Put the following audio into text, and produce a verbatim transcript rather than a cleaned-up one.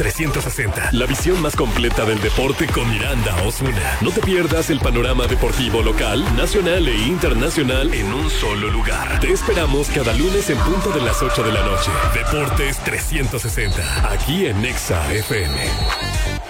trescientos sesenta. La visión más completa del deporte con Miranda Osuna. No te pierdas el panorama deportivo local, nacional e internacional en un solo lugar. Te esperamos cada lunes en punto de las ocho de la noche. Deportes trescientos sesenta. Aquí en Nexa F M.